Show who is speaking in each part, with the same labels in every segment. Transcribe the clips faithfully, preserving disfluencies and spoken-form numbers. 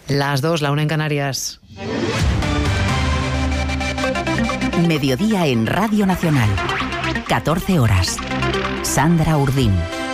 Speaker 1: Las dos, la una en Canarias.
Speaker 2: Mediodía en Radio Nacional. catorce horas. Sandra Urdín.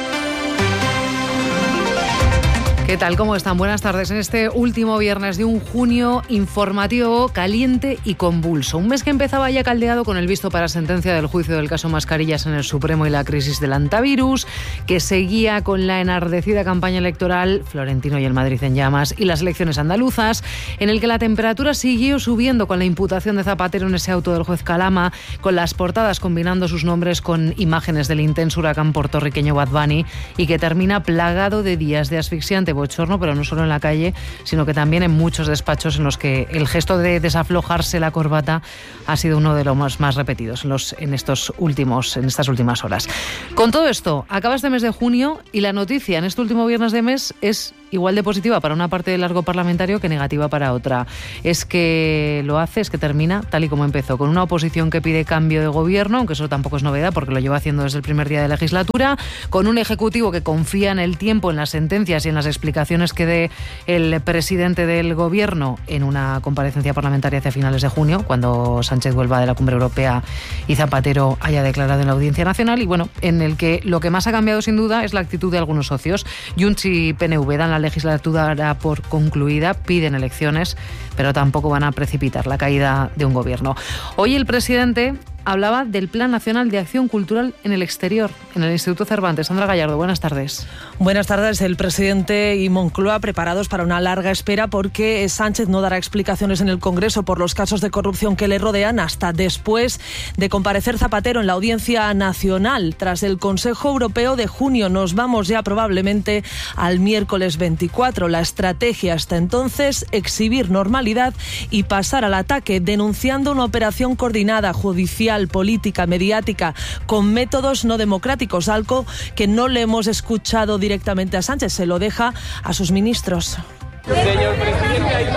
Speaker 1: ¿Qué tal? ¿Cómo están? Buenas tardes. En este último viernes de un junio informativo caliente y convulso. Un mes que empezaba ya caldeado con el visto para sentencia del juicio del caso Mascarillas en el Supremo y la crisis del antivirus, que seguía con la enardecida campaña electoral, Florentino y el Madrid en llamas, y las elecciones andaluzas, en el que la temperatura siguió subiendo con la imputación de Zapatero en ese auto del juez Calama, con las portadas combinando sus nombres con imágenes del intenso huracán puertorriqueño Bad Bunny, y que termina plagado de días de asfixiante bochorno, pero no solo en la calle, sino que también en muchos despachos en los que el gesto de desaflojarse la corbata ha sido uno de los más, más repetidos en, los, en, estos últimos, en estas últimas horas. Con todo esto, acaba este mes de junio y la noticia en este último viernes de mes es igual de positiva para una parte del arco parlamentario que negativa para otra. Es que lo hace, es que termina tal y como empezó, con una oposición que pide cambio de gobierno, aunque eso tampoco es novedad porque lo lleva haciendo desde el primer día de legislatura, con un ejecutivo que confía en el tiempo, en las sentencias y en las explicaciones que dé el presidente del gobierno en una comparecencia parlamentaria hacia finales de junio, cuando Sánchez vuelva de la Cumbre Europea y Zapatero haya declarado en la Audiencia Nacional, y bueno, en el que lo que más ha cambiado sin duda es la actitud de algunos socios. Junts y P N V dan la legislatura por concluida, piden elecciones, pero tampoco van a precipitar la caída de un gobierno. Hoy el presidente hablaba del Plan Nacional de Acción Cultural en el Exterior, en el Instituto Cervantes. Sandra Gallardo, buenas tardes.
Speaker 3: Buenas tardes. El presidente y Moncloa preparados para una larga espera porque Sánchez no dará explicaciones en el Congreso por los casos de corrupción que le rodean hasta después de comparecer Zapatero en la Audiencia Nacional. Tras el Consejo Europeo de junio nos vamos ya probablemente al miércoles veinticuatro. La estrategia hasta entonces, exhibir normalidad y pasar al ataque, denunciando una operación coordinada judicial, política, mediática, con métodos no democráticos, algo que no le hemos escuchado directamente a Sánchez, se lo deja a sus ministros.
Speaker 4: Señor presidente, ¿hay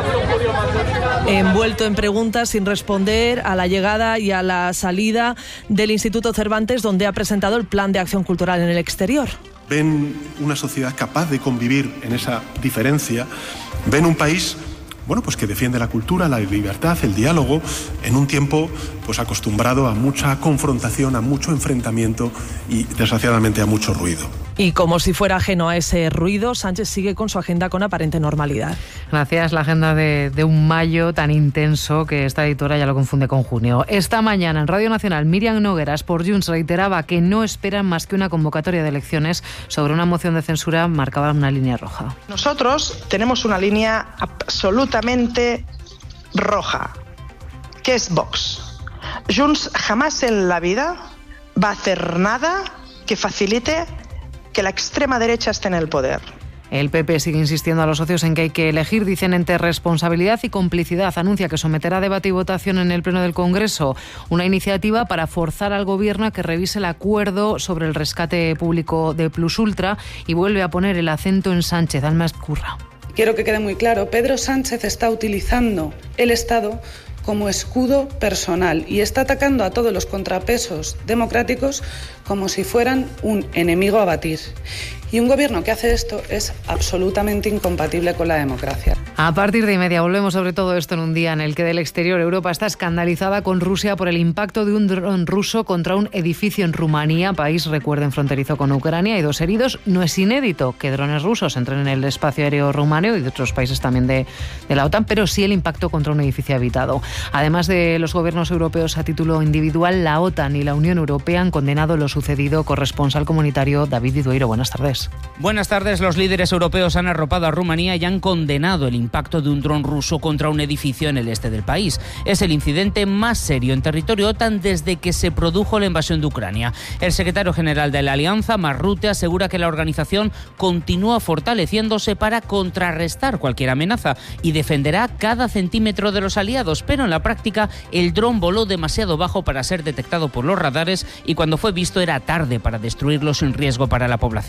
Speaker 3: envuelto en preguntas sin responder a la llegada y a la salida del Instituto Cervantes, donde ha presentado el Plan de Acción Cultural en el Exterior.
Speaker 5: Ven una sociedad capaz de convivir en esa diferencia, ven un país bueno, pues que defiende la cultura, la libertad, el diálogo, en un tiempo pues acostumbrado a mucha confrontación, a mucho enfrentamiento y desgraciadamente a mucho ruido.
Speaker 3: Y como si fuera ajeno a ese ruido, Sánchez sigue con su agenda con aparente normalidad.
Speaker 1: Gracias, la agenda de, de un mayo tan intenso que esta editora ya lo confunde con junio. Esta mañana en Radio Nacional, Míriam Nogueras por Junts reiteraba que no esperan más que una convocatoria de elecciones sobre una moción de censura marcaba una línea roja.
Speaker 6: Nosotros tenemos una línea absolutamente roja, que es Vox. Junts jamás en la vida va a hacer nada que facilite que la extrema derecha esté en el poder.
Speaker 1: El P P sigue insistiendo a los socios en que hay que elegir, dicen, entre responsabilidad y complicidad. Anuncia que someterá a debate y votación en el Pleno del Congreso una iniciativa para forzar al Gobierno a que revise el acuerdo sobre el rescate público de Plus Ultra y vuelve a poner el acento en Sánchez. Alma Escurra.
Speaker 7: Quiero que quede muy claro, Pedro Sánchez está utilizando el Estado como escudo personal y está atacando a todos los contrapesos democráticos como si fueran un enemigo a batir. Y un gobierno que hace esto es absolutamente incompatible con la democracia.
Speaker 1: A partir de inmedia volvemos sobre todo esto en un día en el que del exterior Europa está escandalizada con Rusia por el impacto de un dron ruso contra un edificio en Rumanía, país, recuerden, fronterizo con Ucrania. Hay dos heridos. No es inédito que drones rusos entren en el espacio aéreo rumano y de otros países también de, de la OTAN, pero sí el impacto contra un edificio habitado. Además de los gobiernos europeos a título individual, la OTAN y la Unión Europea han condenado lo sucedido. Corresponsal comunitario David Didueiro, buenas tardes.
Speaker 8: Buenas tardes. Los líderes europeos han arropado a Rumanía y han condenado el impacto de un dron ruso contra un edificio en el este del país. Es el incidente más serio en territorio OTAN desde que se produjo la invasión de Ucrania. El secretario general de la Alianza, Mark Rutte, asegura que la organización continúa fortaleciéndose para contrarrestar cualquier amenaza y defenderá cada centímetro de los aliados, pero en la práctica el dron voló demasiado bajo para ser detectado por los radares y cuando fue visto era tarde para destruirlo sin riesgo para la población.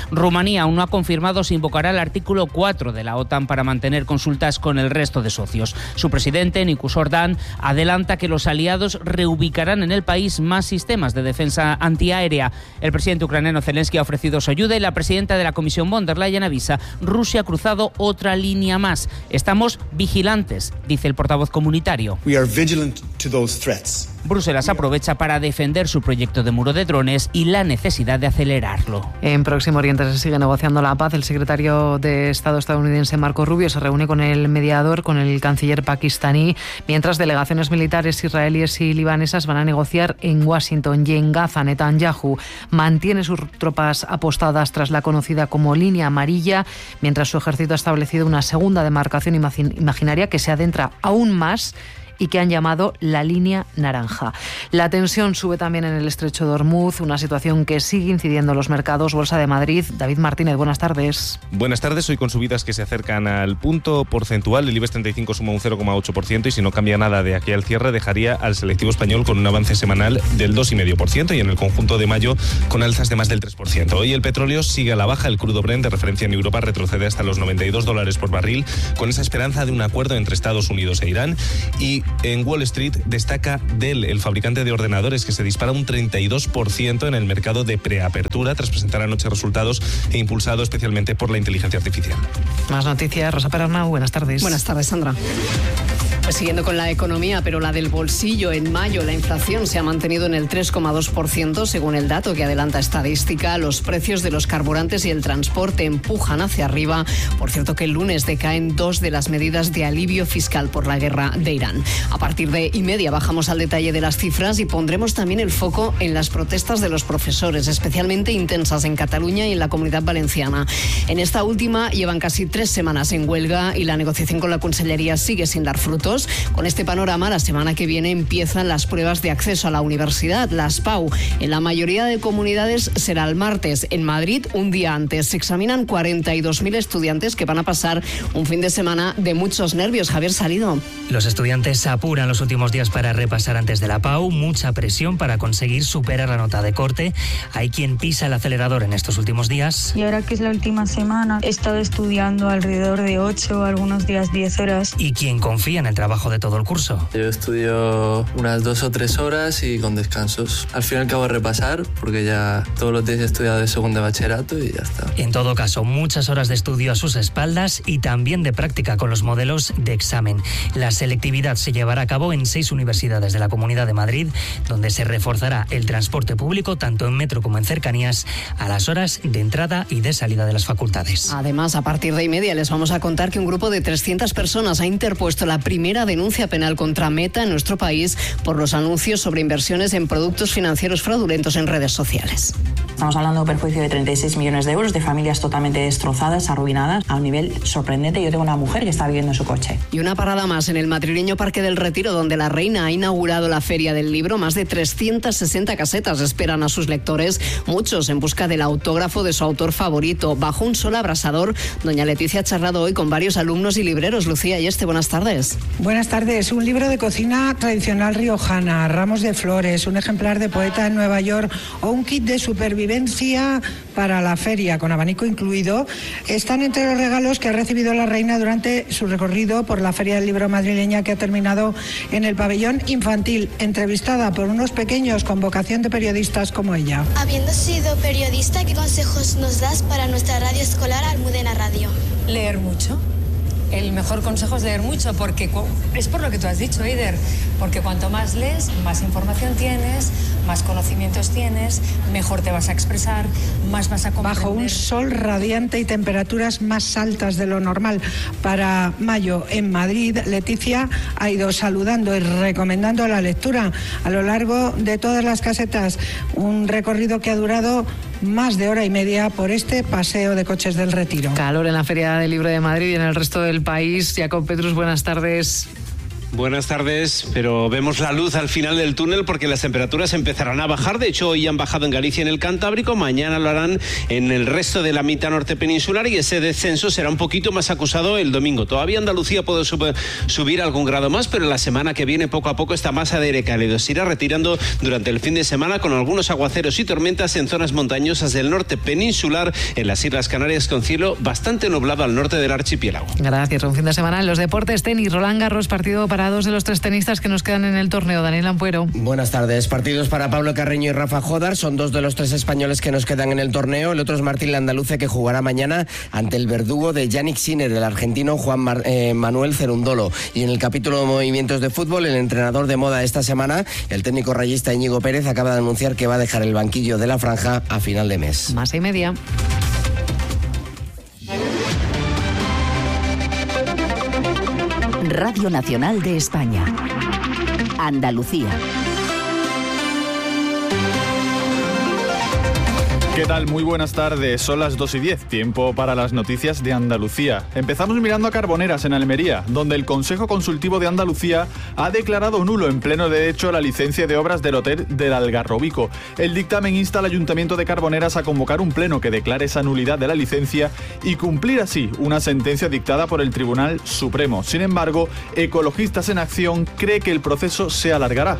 Speaker 8: Rumanía aún no ha confirmado si invocará el artículo cuatro de la OTAN para mantener consultas con el resto de socios. Su presidente, Nicu Orban, adelanta que los aliados reubicarán en el país más sistemas de defensa antiaérea. El presidente ucraniano Zelensky ha ofrecido su ayuda y la presidenta de la Comisión von der Leyen avisa: Rusia ha cruzado otra línea más. Estamos vigilantes, dice el portavoz comunitario.
Speaker 9: We are vigilant to those threats.
Speaker 8: Bruselas aprovecha para defender su proyecto de muro de drones y la necesidad de acelerarlo.
Speaker 1: En Próximo Oriente se sigue negociando la paz. El secretario de Estado estadounidense Marco Rubio se reúne con el mediador, con el canciller pakistaní, mientras delegaciones militares israelíes y libanesas van a negociar en Washington. Y en Gaza, Netanyahu mantiene sus tropas apostadas tras la conocida como línea amarilla, mientras su ejército ha establecido una segunda demarcación imaginaria que se adentra aún más y que han llamado la línea naranja. La tensión sube también en el estrecho de Hormuz, una situación que sigue incidiendo en los mercados. Bolsa de Madrid, David Martínez, buenas tardes.
Speaker 10: Buenas tardes, hoy con subidas que se acercan al punto porcentual. El IBEX treinta y cinco suma un cero coma ocho por ciento y si no cambia nada de aquí al cierre dejaría al selectivo español con un avance semanal del dos coma cinco por ciento y en el conjunto de mayo con alzas de más del tres por ciento. Hoy el petróleo sigue a la baja, el crudo Brent de referencia en Europa retrocede hasta los noventa y dos dólares por barril con esa esperanza de un acuerdo entre Estados Unidos e Irán. Y en Wall Street destaca Dell, el fabricante de ordenadores, que se dispara un treinta y dos por ciento en el mercado de preapertura tras presentar anoche resultados e impulsado especialmente por la inteligencia artificial.
Speaker 1: Más noticias, Rosa Perarnau, buenas tardes.
Speaker 11: Buenas tardes, Sandra. Pues siguiendo con la economía, pero la del bolsillo, en mayo la inflación se ha mantenido en el tres coma dos por ciento, según el dato que adelanta Estadística. Los precios de los carburantes y el transporte empujan hacia arriba. Por cierto que el lunes decaen dos de las medidas de alivio fiscal por la guerra de Irán. A partir de y media bajamos al detalle de las cifras y pondremos también el foco en las protestas de los profesores, especialmente intensas en Cataluña y en la Comunidad Valenciana. En esta última llevan casi tres semanas en huelga y la negociación con la Consellería sigue sin dar frutos. Con este panorama, la semana que viene empiezan las pruebas de acceso a la universidad, las P A U. En la mayoría de comunidades será el martes. En Madrid, un día antes. Se examinan cuarenta y dos mil estudiantes que van a pasar un fin de semana de muchos nervios. Javier Salido.
Speaker 12: Los estudiantes apuran los últimos días para repasar antes de la P A U. Mucha presión para conseguir superar la nota de corte. Hay quien pisa el acelerador en estos últimos días.
Speaker 13: Y ahora que es la última semana, he estado estudiando alrededor de ocho, algunos días diez horas.
Speaker 12: Y quien confía en el trabajo de todo el curso.
Speaker 14: Yo estudio unas dos o tres horas y con descansos. Al final acabo de repasar porque ya todos los días he estudiado de segundo de bachillerato y ya está.
Speaker 12: En todo caso, muchas horas de estudio a sus espaldas y también de práctica con los modelos de examen. La selectividad se llevará a cabo en seis universidades de la Comunidad de Madrid, donde se reforzará el transporte público tanto en metro como en cercanías a las horas de entrada y de salida de las facultades.
Speaker 11: Además, a partir de y media les vamos a contar que un grupo de trescientas personas ha interpuesto la primera denuncia penal contra Meta en nuestro país por los anuncios sobre inversiones en productos financieros fraudulentos en redes sociales.
Speaker 15: Estamos hablando de un perjuicio de treinta y seis millones de euros, de familias totalmente destrozadas, arruinadas, a un nivel sorprendente. Yo tengo una mujer que está viviendo en su coche.
Speaker 11: Y una parada más en el madrileño Parque del Retiro, donde la reina ha inaugurado la Feria del Libro. Más de trescientas sesenta casetas esperan a sus lectores, muchos en busca del autógrafo de su autor favorito. Bajo un sol abrasador, doña Leticia ha charlado hoy con varios alumnos y libreros. Lucía y este, buenas tardes.
Speaker 16: Buenas tardes. Un libro de cocina tradicional riojana, ramos de flores, un ejemplar de Poeta en Nueva York o un kit de supervivencia para la feria, con abanico incluido, están entre los regalos que ha recibido la reina durante su recorrido por la Feria del Libro madrileña, que ha terminado en el pabellón infantil, entrevistada por unos pequeños con vocación de periodistas como ella.
Speaker 17: Habiendo sido periodista, ¿qué consejos nos das para nuestra radio escolar Almudena Radio?
Speaker 18: Leer mucho. El mejor consejo es leer mucho, porque es por lo que tú has dicho, Eider, porque cuanto más lees, más información tienes, más conocimientos tienes, mejor te vas a expresar, más vas a comprender.
Speaker 16: Bajo un sol radiante y temperaturas más altas de lo normal para mayo en Madrid, Leticia ha ido saludando y recomendando la lectura a lo largo de todas las casetas, un recorrido que ha durado más de hora y media por este paseo de coches del Retiro.
Speaker 1: Calor en la Feria del Libro de Madrid y en el resto del país. Jacob Petrus, buenas tardes.
Speaker 19: Buenas tardes, pero vemos la luz al final del túnel porque las temperaturas empezarán a bajar. De hecho, hoy han bajado en Galicia y en el Cantábrico, mañana lo harán en el resto de la mitad norte peninsular y ese descenso será un poquito más acusado el domingo. Todavía Andalucía puede sub- subir algún grado más, pero la semana que viene poco a poco esta masa de aire cálido se irá retirando durante el fin de semana con algunos aguaceros y tormentas en zonas montañosas del norte peninsular, en las Islas Canarias con cielo bastante nublado al norte del archipiélago.
Speaker 1: Gracias. Un fin de semana en los deportes, tenis, Roland Garros, partido para dos de los tres tenistas que nos quedan en el torneo. Daniel Ampuero.
Speaker 20: Buenas tardes. Partidos para Pablo Carreño y Rafa Jodar. Son dos de los tres españoles que nos quedan en el torneo. El otro es Martín Landaluce, que jugará mañana ante el verdugo de Yannick Sinner, el argentino Juan Mar- eh, Manuel Cerundolo. Y en el capítulo de movimientos de fútbol, el entrenador de moda esta semana, el técnico rayista Íñigo Pérez, acaba de anunciar que va a dejar el banquillo de la franja a final de mes.
Speaker 1: Más y media.
Speaker 2: Radio Nacional de España. Andalucía.
Speaker 21: ¿Qué tal? Muy buenas tardes. Son las dos y diez. Tiempo para las noticias de Andalucía. Empezamos mirando a Carboneras, en Almería, donde el Consejo Consultivo de Andalucía ha declarado nulo en pleno derecho la licencia de obras del Hotel del Algarrobico. El dictamen insta al Ayuntamiento de Carboneras a convocar un pleno que declare esa nulidad de la licencia y cumplir así una sentencia dictada por el Tribunal Supremo. Sin embargo, Ecologistas en Acción cree que el proceso se alargará.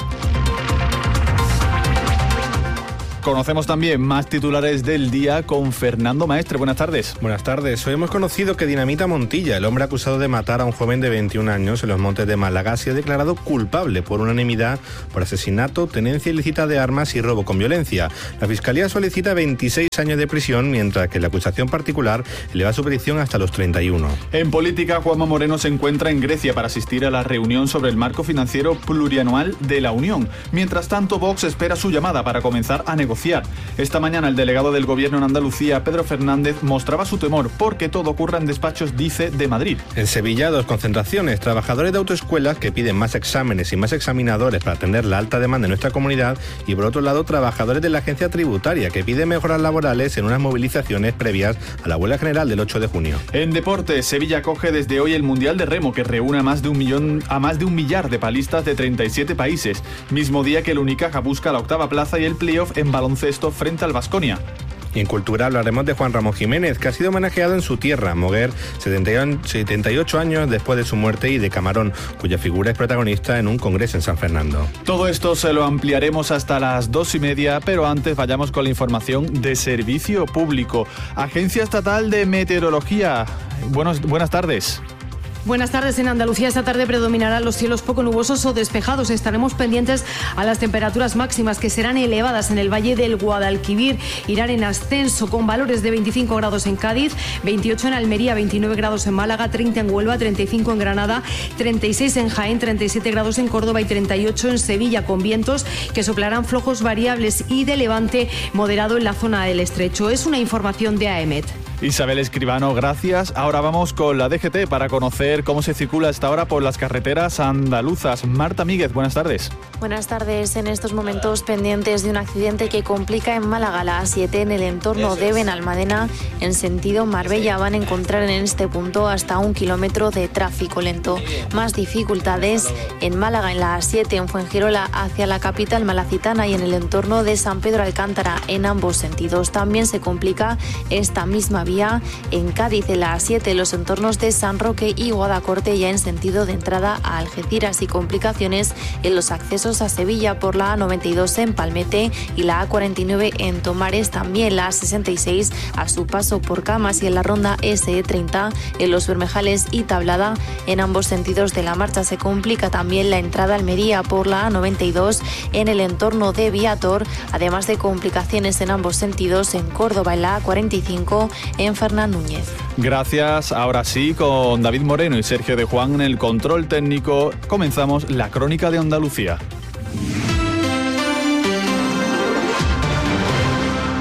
Speaker 21: Conocemos también más titulares del día con Fernando Maestre. Buenas tardes.
Speaker 22: Buenas tardes. Hoy hemos conocido que Dinamita Montilla, el hombre acusado de matar a un joven de veintiún años en los montes de Málaga, se ha declarado culpable por unanimidad por asesinato, tenencia ilícita de armas y robo con violencia. La Fiscalía solicita veintiséis años de prisión, mientras que la acusación particular eleva su petición hasta los treinta y uno.
Speaker 21: En política, Juanma Moreno se encuentra en Grecia para asistir a la reunión sobre el marco financiero plurianual de la Unión. Mientras tanto, Vox espera su llamada para comenzar a negociar. Esta mañana el delegado del Gobierno en Andalucía, Pedro Fernández, mostraba su temor porque todo ocurra en despachos, dice, de Madrid.
Speaker 22: En Sevilla, dos concentraciones. Trabajadores de autoescuelas que piden más exámenes y más examinadores para atender la alta demanda en nuestra comunidad y, por otro lado, trabajadores de la agencia tributaria que piden mejoras laborales en unas movilizaciones previas a la huelga general del ocho de junio.
Speaker 21: En deportes, Sevilla acoge desde hoy el Mundial de Remo, que reúne a más de un millón, a más de un millar de palistas de treinta y siete países, mismo día que el Unicaja busca la octava plaza y el playoff en baloncesto frente al Baskonia.
Speaker 22: Y en cultura hablaremos de Juan Ramón Jiménez, que ha sido homenajeado en su tierra, Moguer, setenta y ocho años después de su muerte, y de Camarón, cuya figura es protagonista en un congreso en San Fernando.
Speaker 21: Todo esto se lo ampliaremos hasta las dos y media, pero antes vayamos con la información de servicio público. Agencia Estatal de Meteorología. Buenos, buenas tardes.
Speaker 23: Buenas tardes. En Andalucía esta tarde predominarán los cielos poco nubosos o despejados. Estaremos pendientes a las temperaturas máximas, que serán elevadas en el Valle del Guadalquivir. Irán en ascenso con valores de veinticinco grados en Cádiz, veintiocho en Almería, veintinueve grados en Málaga, treinta en Huelva, treinta y cinco en Granada, treinta y seis en Jaén, treinta y siete grados en Córdoba y treinta y ocho en Sevilla, con vientos que soplarán flojos variables y de levante moderado en la zona del Estrecho. Es una información de A E M E T.
Speaker 21: Isabel Escribano, gracias. Ahora vamos con la D G T para conocer cómo se circula hasta ahora por las carreteras andaluzas. Marta Míguez, buenas tardes.
Speaker 24: Buenas tardes. En estos momentos pendientes de un accidente que complica en Málaga la A siete en el entorno de Benalmádena en sentido Marbella. Van a encontrar en este punto hasta un kilómetro de tráfico lento. Más dificultades en Málaga en la A siete en Fuengirola hacia la capital malacitana y en el entorno de San Pedro Alcántara en ambos sentidos. También se complica esta misma vía en Cádiz en la A siete, los entornos de San Roque y Guadacorte ya en sentido de entrada a Algeciras, y complicaciones en los accesos a Sevilla por la A noventa y dos en Palmete y la A cuarenta y nueve en Tomares, también la A sesenta y seis a su paso por Camas y en la ronda ese e treinta en Los Bermejales y Tablada. En ambos sentidos de la marcha se complica también la entrada a Almería por la A noventa y dos en el entorno de Viator, además de complicaciones en ambos sentidos en Córdoba en la A cuarenta y cinco en Fernán Núñez.
Speaker 21: Gracias. Ahora sí, con David Moreno y Sergio de Juan en el control técnico, comenzamos la crónica de Andalucía.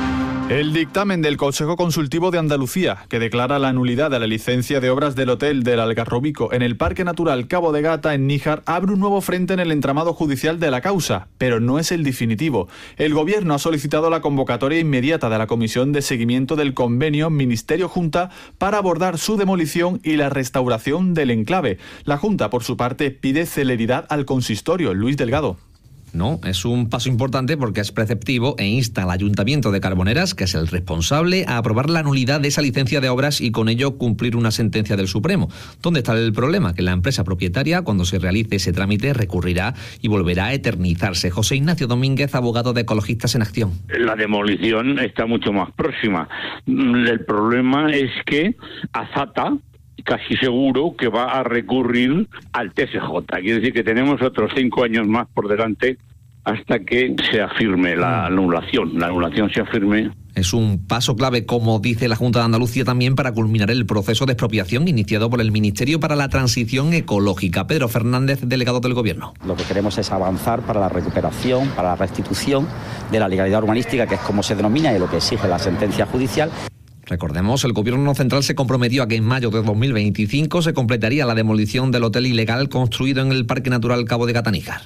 Speaker 21: El dictamen del Consejo Consultivo de Andalucía, que declara la nulidad de la licencia de obras del Hotel del Algarrobico en el Parque Natural Cabo de Gata, en Níjar, abre un nuevo frente en el entramado judicial de la causa, pero no es el definitivo. El Gobierno ha solicitado la convocatoria inmediata de la Comisión de Seguimiento del Convenio Ministerio-Junta para abordar su demolición y la restauración del enclave. La Junta, por su parte, pide celeridad al consistorio. Luis Delgado.
Speaker 3: No, es un paso importante porque es preceptivo e insta al Ayuntamiento de Carboneras, que es el responsable, a aprobar la nulidad de esa licencia de obras y con ello cumplir una sentencia del Supremo. ¿Dónde está el problema? Que la empresa propietaria, cuando se realice ese trámite, recurrirá y volverá a eternizarse. José Ignacio Domínguez, abogado de Ecologistas en Acción.
Speaker 4: La demolición está mucho más próxima. El problema es que Azata casi seguro que va a recurrir al T S J. Quiere decir que tenemos otros cinco años más por delante hasta que se afirme la anulación. La anulación se afirme.
Speaker 3: Es un paso clave, como dice la Junta de Andalucía, también para culminar el proceso de expropiación iniciado por el Ministerio para la Transición Ecológica. Pedro Fernández, delegado del Gobierno.
Speaker 5: Lo que queremos es avanzar para la recuperación, para la restitución de la legalidad urbanística, que es como se denomina y lo que exige la sentencia judicial.
Speaker 3: Recordemos, el Gobierno central se comprometió a que en mayo de dos mil veinticinco se completaría la demolición del hotel ilegal construido en el Parque Natural Cabo de Gata, Níjar.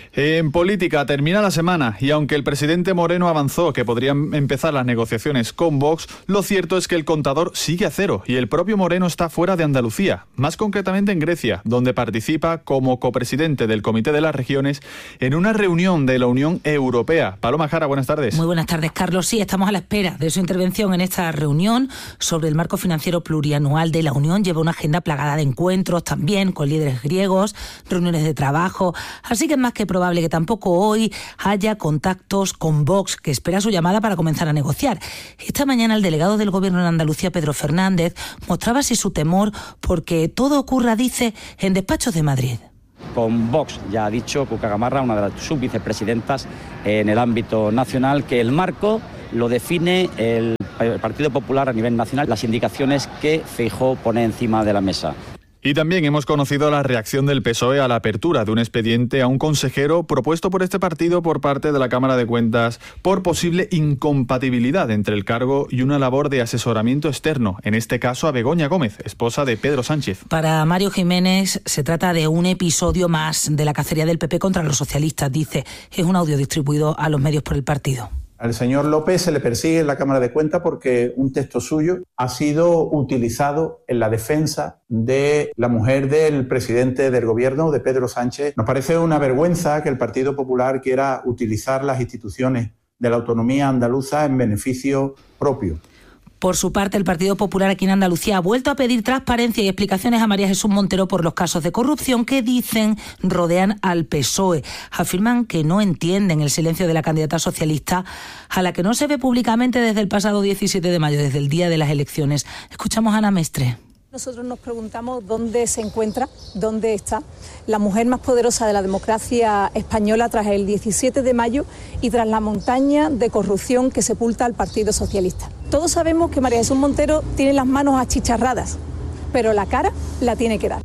Speaker 21: En política termina la semana y aunque el presidente Moreno avanzó que podrían empezar las negociaciones con Vox, lo cierto es que el contador sigue a cero y el propio Moreno está fuera de Andalucía, más concretamente en Grecia, donde participa como copresidente del Comité de las Regiones en una reunión de la Unión Europea. Paloma Jara, buenas tardes.
Speaker 6: Muy buenas tardes, Carlos. Sí, estamos a la espera de su intervención en esta reunión sobre el marco financiero plurianual de la Unión. Lleva una agenda plagada de encuentros también con líderes griegos, reuniones de trabajo, así que es más que probable que tampoco hoy haya contactos con Vox, que espera su llamada para comenzar a negociar. Esta mañana el delegado del Gobierno en Andalucía, Pedro Fernández, mostraba así su temor porque todo ocurra, dice, en despachos de Madrid.
Speaker 5: Con Vox ya ha dicho Cuca Gamarra, una de las subvicepresidentas en el ámbito nacional, que el marco lo define el Partido Popular a nivel nacional, las indicaciones que Feijóo pone encima de la mesa.
Speaker 21: Y también hemos conocido la reacción del P S O E a la apertura de un expediente a un consejero propuesto por este partido por parte de la Cámara de Cuentas por posible incompatibilidad entre el cargo y una labor de asesoramiento externo, en este caso a Begoña Gómez, esposa de Pedro Sánchez.
Speaker 6: Para Mario Jiménez se trata de un episodio más de la cacería del P P contra los socialistas, dice. Es un audio distribuido a los medios por el partido.
Speaker 25: Al señor López se le persigue en la Cámara de Cuentas porque un texto suyo ha sido utilizado en la defensa de la mujer del presidente del Gobierno, de Pedro Sánchez. Nos parece una vergüenza que el Partido Popular quiera utilizar las instituciones de la autonomía andaluza en beneficio propio.
Speaker 6: Por su parte, el Partido Popular aquí en Andalucía ha vuelto a pedir transparencia y explicaciones a María Jesús Montero por los casos de corrupción que, dicen, rodean al P S O E. Afirman que no entienden el silencio de la candidata socialista, a la que no se ve públicamente desde el pasado diecisiete de mayo, desde el día de las elecciones. Escuchamos a Ana Mestre.
Speaker 26: Nosotros nos preguntamos dónde se encuentra, dónde está la mujer más poderosa de la democracia española tras el diecisiete de mayo y tras la montaña de corrupción que sepulta al Partido Socialista. Todos sabemos que María Jesús Montero tiene las manos achicharradas, pero la cara la tiene que dar.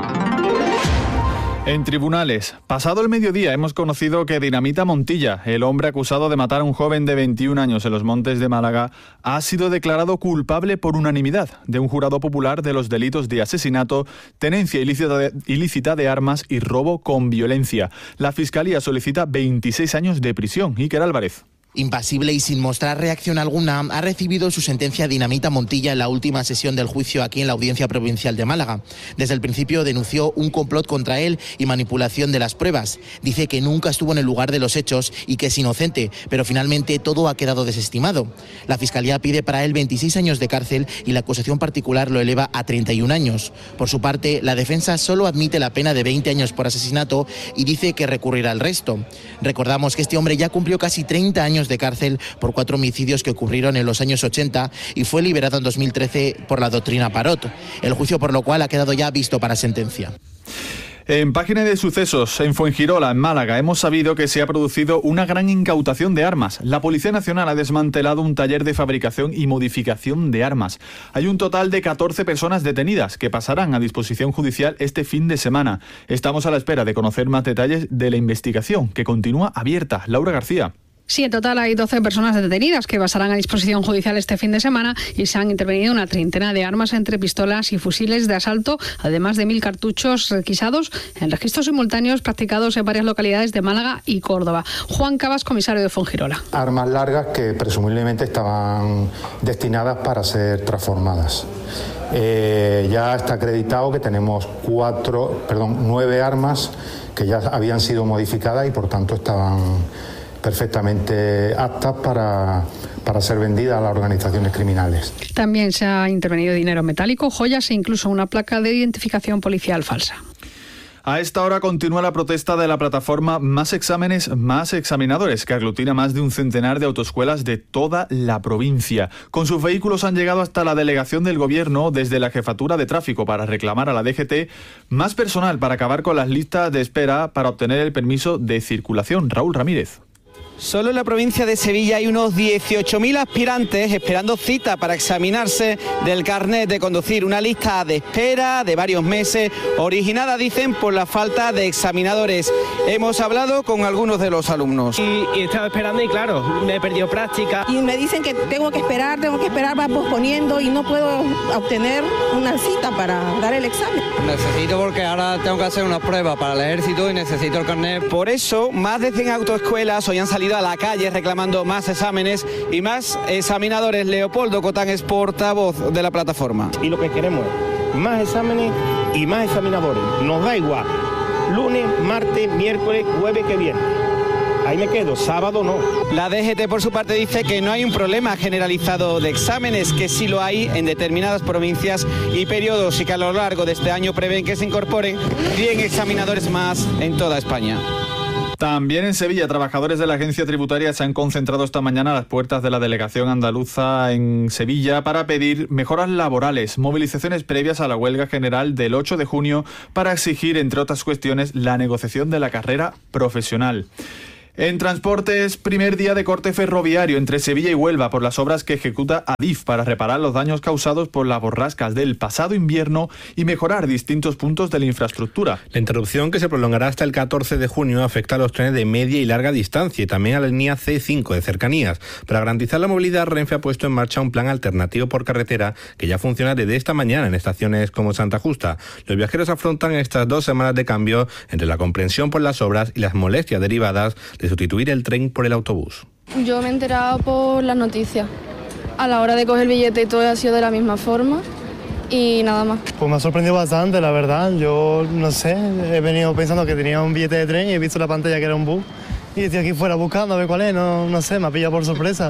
Speaker 21: En tribunales, pasado el mediodía hemos conocido que Dinamita Montilla, el hombre acusado de matar a un joven de veintiún años en los Montes de Málaga, ha sido declarado culpable por unanimidad de un jurado popular de los delitos de asesinato, tenencia ilícita de, ilícita de armas y robo con violencia. La Fiscalía solicita veintiséis años de prisión. Iker Álvarez.
Speaker 27: Impasible y sin mostrar reacción alguna, ha recibido su sentencia Dinamita Montilla en la última sesión del juicio aquí en la Audiencia Provincial de Málaga. Desde el principio denunció un complot contra él y manipulación de las pruebas. Dice que nunca estuvo en el lugar de los hechos y que es inocente, pero finalmente todo ha quedado desestimado. La Fiscalía pide para él veintiséis años de cárcel y la acusación particular lo eleva a treinta y un años. Por su parte, la defensa solo admite la pena de veinte años por asesinato y dice que recurrirá al resto. Recordamos que este hombre ya cumplió casi treinta años de cárcel por cuatro homicidios que ocurrieron en los años ochenta y fue liberado en dos mil trece por la doctrina Parot. El juicio, por lo cual, ha quedado ya visto para sentencia.
Speaker 21: En página de sucesos, en Fuengirola, en Málaga, hemos sabido que se ha producido una gran incautación de armas. La Policía Nacional ha desmantelado un taller de fabricación y modificación de armas. Hay un total de catorce personas detenidas que pasarán a disposición judicial este fin de semana. Estamos a la espera de conocer más detalles de la investigación, que continúa abierta. Laura García.
Speaker 7: Sí, en total hay doce personas detenidas que pasarán a disposición judicial este fin de semana y se han intervenido una treintena de armas entre pistolas y fusiles de asalto, además de mil cartuchos requisados en registros simultáneos practicados en varias localidades de Málaga y Córdoba. Juan Cabas, comisario de Fuengirola.
Speaker 8: Armas largas que presumiblemente estaban destinadas para ser transformadas. Eh, ya está acreditado que tenemos cuatro, perdón, nueve armas que ya habían sido modificadas y por tanto estaban perfectamente aptas para, para ser vendidas a las organizaciones criminales.
Speaker 7: También se ha intervenido dinero metálico, joyas e incluso una placa de identificación policial falsa.
Speaker 21: A esta hora continúa la protesta de la plataforma Más Exámenes, Más Examinadores, que aglutina más de un centenar de autoescuelas de toda la provincia. Con sus vehículos han llegado hasta la delegación del Gobierno desde la Jefatura de Tráfico para reclamar a la D G T más personal para acabar con las listas de espera para obtener el permiso de circulación. Raúl Ramírez.
Speaker 9: Solo en la provincia de Sevilla hay unos dieciocho mil aspirantes esperando cita para examinarse del carnet de conducir. Una lista de espera de varios meses, originada, dicen, por la falta de examinadores. Hemos hablado con algunos de los alumnos.
Speaker 10: Y, y he estado esperando y claro, me he perdido práctica.
Speaker 12: Y me dicen que tengo que esperar, tengo que esperar, va posponiendo y no puedo obtener una cita para dar el examen.
Speaker 13: Necesito porque ahora tengo que hacer una prueba para el ejército y necesito el carnet.
Speaker 9: Por eso, más de cien autoescuelas hoy han salido a la calle reclamando más exámenes y más examinadores. Leopoldo Cotán es portavoz de la plataforma.
Speaker 10: Y lo que queremos es más exámenes y más examinadores. Nos da igual, lunes, martes, miércoles, jueves que viene. Ahí me quedo, sábado no.
Speaker 9: La D G T por su parte dice que no hay un problema generalizado de exámenes, que sí lo hay en determinadas provincias y periodos y que a lo largo de este año prevén que se incorporen cien examinadores más en toda España.
Speaker 21: También en Sevilla, trabajadores de la agencia tributaria se han concentrado esta mañana a las puertas de la delegación andaluza en Sevilla para pedir mejoras laborales, movilizaciones previas a la huelga general del ocho de junio para exigir, entre otras cuestiones, la negociación de la carrera profesional. En transportes, primer día de corte ferroviario entre Sevilla y Huelva por las obras que ejecuta Adif para reparar los daños causados por las borrascas del pasado invierno y mejorar distintos puntos de la infraestructura.
Speaker 22: La interrupción, que se prolongará hasta el catorce de junio, afecta a los trenes de media y larga distancia y también a la línea C cinco de cercanías. Para garantizar la movilidad, Renfe ha puesto en marcha un plan alternativo por carretera que ya funciona desde esta mañana en estaciones como Santa Justa. Los viajeros afrontan estas dos semanas de cambio entre la comprensión por las obras y las molestias derivadas de sustituir el tren por el autobús.
Speaker 14: Yo me he enterado por las noticias. A la hora de coger el billete y todo ha sido de la misma forma y nada más.
Speaker 28: Pues me ha sorprendido bastante, la verdad. Yo no sé, he venido pensando que tenía un billete de tren y he visto la pantalla que era un bus y estoy aquí fuera buscando a ver cuál es, no, no sé, me ha pillado por sorpresa.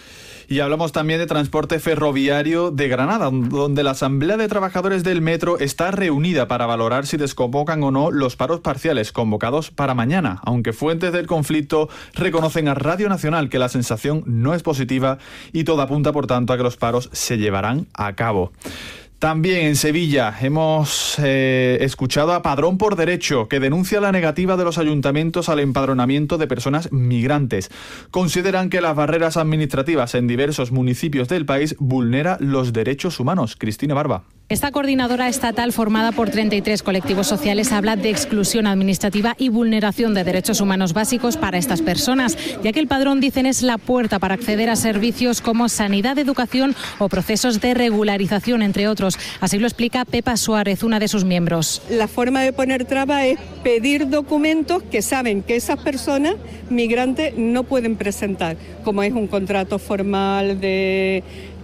Speaker 21: Y hablamos también de transporte ferroviario de Granada, donde la Asamblea de Trabajadores del Metro está reunida para valorar si desconvocan o no los paros parciales convocados para mañana, aunque fuentes del conflicto reconocen a Radio Nacional que la sensación no es positiva y todo apunta, por tanto, a que los paros se llevarán a cabo. También en Sevilla hemos eh, escuchado a Padrón por Derecho, que denuncia la negativa de los ayuntamientos al empadronamiento de personas migrantes. Consideran que las barreras administrativas en diversos municipios del país vulnera los derechos humanos. Cristina Barba.
Speaker 29: Esta coordinadora estatal, formada por treinta y tres colectivos sociales, habla de exclusión administrativa y vulneración de derechos humanos básicos para estas personas, ya que el padrón, dicen, es la puerta para acceder a servicios como sanidad, educación o procesos de regularización, entre otros. Así lo explica Pepa Suárez, una de sus miembros.
Speaker 30: La forma de poner traba es pedir documentos que saben que esas personas migrantes no pueden presentar, como es un contrato formal de...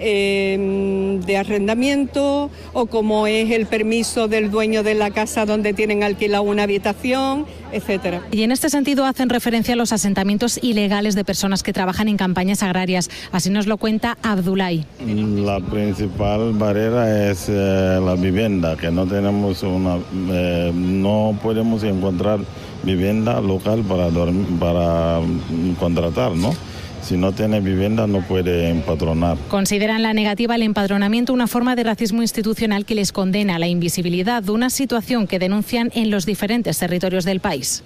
Speaker 30: Eh, de arrendamiento o como es el permiso del dueño de la casa donde tienen alquilado una habitación, etcétera.
Speaker 29: Y en este sentido hacen referencia a los asentamientos ilegales de personas que trabajan en campañas agrarias. Así nos lo cuenta Abdulay.
Speaker 31: La principal barrera es eh, la vivienda, que no tenemos una, eh, no podemos encontrar vivienda local para dormir, para contratar, ¿no? Si no tiene vivienda no puede empadronar.
Speaker 29: Consideran la negativa al empadronamiento una forma de racismo institucional que les condena a la invisibilidad de una situación que denuncian en los diferentes territorios del país.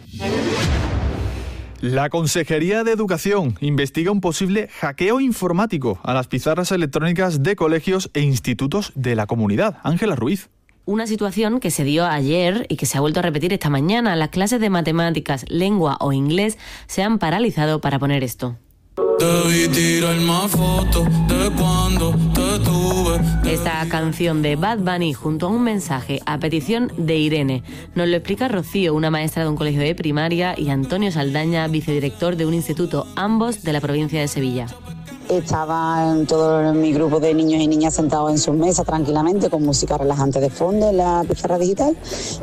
Speaker 21: La Consejería de Educación investiga un posible hackeo informático a las pizarras electrónicas de colegios e institutos de la comunidad. Ángela Ruiz.
Speaker 32: Una situación que se dio ayer y que se ha vuelto a repetir esta mañana. Las clases de matemáticas, lengua o inglés se han paralizado para poner esto.
Speaker 1: Debí tirar más fotos de cuando te tuve.
Speaker 32: Esta canción de Bad Bunny junto a un mensaje a petición de Irene. Nos lo explica Rocío, una maestra de un colegio de primaria, y Antonio Saldaña, vicedirector de un instituto, ambos de la provincia de Sevilla.
Speaker 2: Estaba en todo mi grupo de niños y niñas sentados en sus mesas tranquilamente con música relajante de fondo en la pizarra digital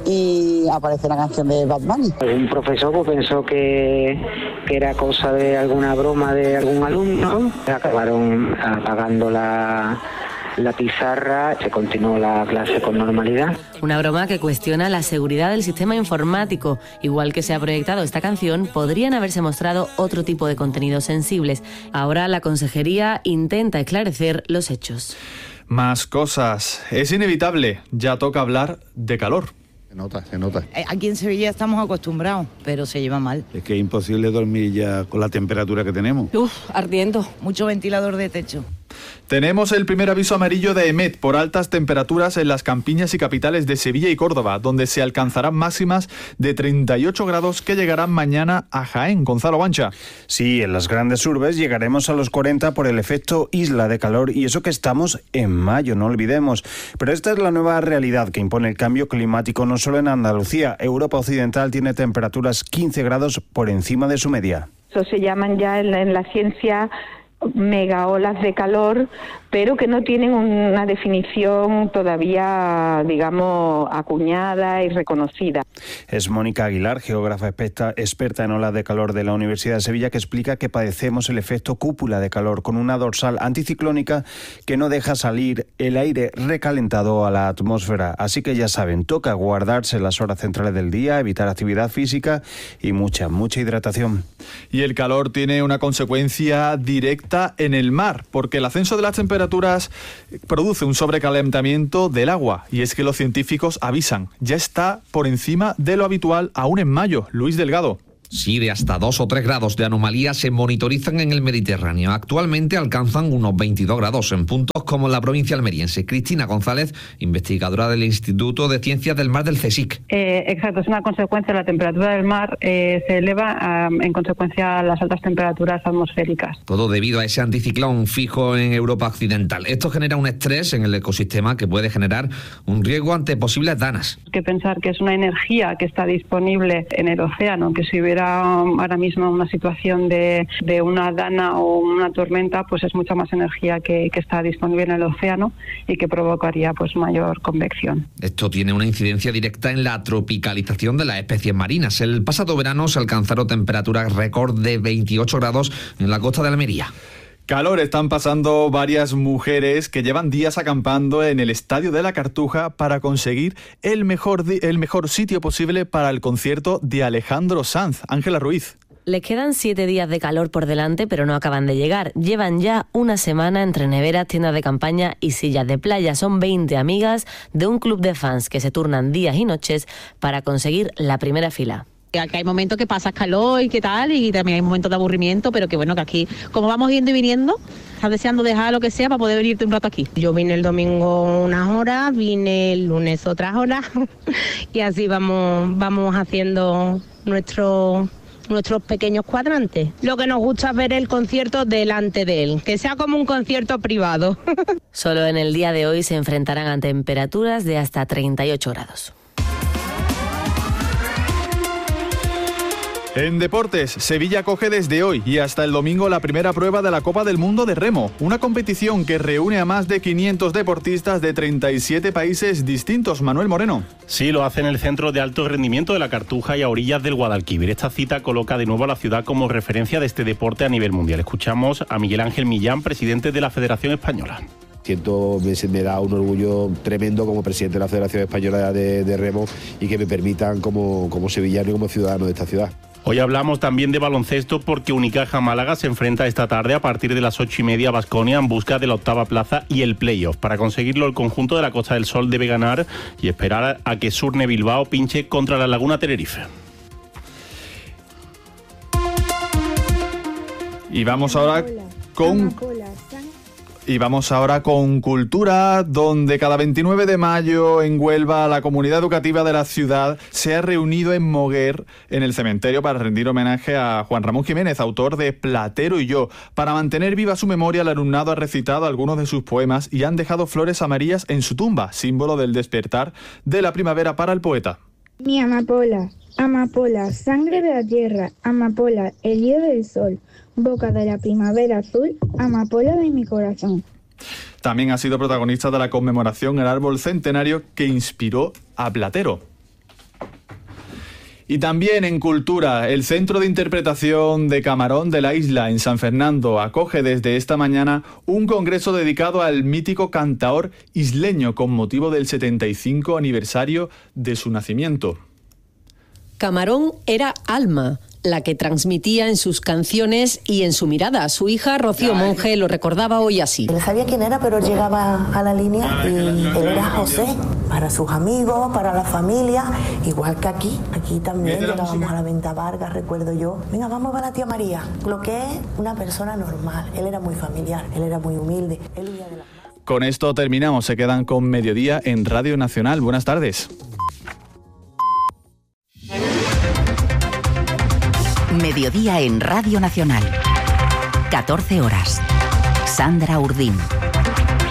Speaker 2: y aparece la canción de Bad Bunny.
Speaker 4: Un profesor pues, pensó que, que era cosa de alguna broma de algún alumno. Acabaron apagando la... la pizarra, se continuó la clase con normalidad.
Speaker 32: Una broma que cuestiona la seguridad del sistema informático. Igual que se ha proyectado esta canción, podrían haberse mostrado otro tipo de contenidos sensibles. Ahora la consejería intenta esclarecer los hechos.
Speaker 21: Más cosas. Es inevitable, ya toca hablar de calor.
Speaker 11: Se nota, se nota.
Speaker 15: Aquí en Sevilla estamos acostumbrados, pero se lleva mal.
Speaker 11: Es que es imposible dormir ya con la temperatura que tenemos.
Speaker 15: Uf, ardiendo. Mucho ventilador de techo.
Speaker 21: Tenemos el primer aviso amarillo de EMET por altas temperaturas en las campiñas y capitales de Sevilla y Córdoba, donde se alcanzarán máximas de treinta y ocho grados que llegarán mañana a Jaén. Gonzalo Bancha.
Speaker 16: Sí, en las grandes urbes llegaremos a los cuarenta por el efecto isla de calor, y eso que estamos en mayo, no olvidemos. Pero esta es la nueva realidad que impone el cambio climático no solo en Andalucía. Europa Occidental tiene temperaturas quince grados por encima de su media.
Speaker 17: Eso se llaman ya en la, en la ciencia mega olas de calor, pero que no tienen una definición todavía, digamos, acuñada y reconocida.
Speaker 16: Es Mónica Aguilar, geógrafa experta, experta en olas de calor de la Universidad de Sevilla, que explica que padecemos el efecto cúpula de calor con una dorsal anticiclónica que no deja salir el aire recalentado a la atmósfera. Así que ya saben, toca guardarse las horas centrales del día, evitar actividad física y mucha, mucha hidratación.
Speaker 21: Y el calor tiene una consecuencia directa en el mar, porque el ascenso de las temperaturas produce un sobrecalentamiento del agua, y es que los científicos avisan, ya está por encima de lo habitual aún en mayo. Luis Delgado.
Speaker 3: Sí, de hasta dos o tres grados de anomalía se monitorizan en el Mediterráneo. Actualmente alcanzan unos veintidós grados en puntos como la provincia almeriense. Cristina González, investigadora del Instituto de Ciencias del Mar del CSIC.
Speaker 18: Eh, exacto, es una consecuencia. La temperatura del mar eh, se eleva um, en consecuencia a las altas temperaturas atmosféricas.
Speaker 3: Todo debido a ese anticiclón fijo en Europa Occidental. Esto genera un estrés en el ecosistema que puede generar un riesgo ante posibles danas.
Speaker 18: Hay que pensar que es una energía que está disponible en el océano, que si hubiera ahora mismo una situación de, de una dana o una tormenta, pues es mucha más energía que, que está disponible en el océano y que provocaría pues mayor convección.
Speaker 3: Esto tiene una incidencia directa en la tropicalización de las especies marinas. El pasado verano se alcanzaron temperaturas récord de veintiocho grados en la costa de Almería.
Speaker 21: Calor están pasando varias mujeres que llevan días acampando en el Estadio de la Cartuja para conseguir el mejor, el mejor sitio posible para el concierto de Alejandro Sanz. Ángela Ruiz.
Speaker 32: Les quedan siete días de calor por delante, pero no acaban de llegar. Llevan ya una semana entre neveras, tiendas de campaña y sillas de playa. Son veinte amigas de un club de fans que se turnan días y noches para conseguir la primera fila.
Speaker 19: Que hay momentos que pasas calor y qué tal, y también hay momentos de aburrimiento, pero que bueno, que aquí, como vamos yendo y viniendo, estás deseando dejar lo que sea para poder venirte un rato aquí.
Speaker 20: Yo vine el domingo unas horas, vine el lunes otras horas, y así vamos, vamos haciendo nuestro... nuestros pequeños cuadrantes. Lo que nos gusta es ver el concierto delante de él, que sea como un concierto privado.
Speaker 32: Solo en el día de hoy se enfrentarán a temperaturas de hasta treinta y ocho grados.
Speaker 21: En deportes, Sevilla coge desde hoy y hasta el domingo la primera prueba de la Copa del Mundo de Remo, una competición que reúne a más de quinientos deportistas de treinta y siete países distintos. Manuel Moreno.
Speaker 23: Sí, lo hace en el Centro de Alto Rendimiento de la Cartuja y a orillas del Guadalquivir. Esta cita coloca de nuevo a la ciudad como referencia de este deporte a nivel mundial. Escuchamos a Miguel Ángel Millán, presidente de la Federación Española.
Speaker 24: Siento, me, me da un orgullo tremendo como presidente de la Federación Española de, de Remo, y que me permitan como, como sevillano y como ciudadano de esta ciudad.
Speaker 23: Hoy hablamos también de baloncesto porque Unicaja Málaga se enfrenta esta tarde a partir de las ocho y media a Baskonia en busca de la octava plaza y el playoff. Para conseguirlo, el conjunto de la Costa del Sol debe ganar y esperar a que Surne Bilbao pinche contra la Laguna Tenerife.
Speaker 21: Y vamos ahora con... Y vamos ahora con cultura, donde cada veintinueve de mayo en Huelva la comunidad educativa de la ciudad se ha reunido en Moguer, en el cementerio, para rendir homenaje a Juan Ramón Jiménez, autor de Platero y yo. Para mantener viva su memoria, el alumnado ha recitado algunos de sus poemas y han dejado flores amarillas en su tumba, símbolo del despertar de la primavera para el poeta.
Speaker 5: Mi amapola, amapola, sangre de la tierra, amapola, el hilo del sol, boca de la primavera azul, amapola de mi corazón.
Speaker 21: También ha sido protagonista de la conmemoración el árbol centenario que inspiró a Platero. Y también en cultura, el Centro de Interpretación de Camarón de la Isla, en San Fernando, acoge desde esta mañana un congreso dedicado al mítico cantaor isleño con motivo del setenta y cinco aniversario de su nacimiento.
Speaker 6: Camarón era alma, la que transmitía en sus canciones y en su mirada. Su hija, Rocío Monge, lo recordaba hoy así.
Speaker 7: Él sabía quién era, pero llegaba a la línea y él era José, para sus amigos, para la familia, igual que aquí. Aquí también llegábamos a la Venta Vargas, recuerdo yo. Venga, vamos a ver a la tía María. Lo que es una persona normal. Él era muy familiar, él era muy humilde. Él huía de la...
Speaker 21: Con esto terminamos. Se quedan con Mediodía en Radio Nacional. Buenas tardes.
Speaker 8: Mediodía en Radio Nacional. catorce horas. Sandra Urdín.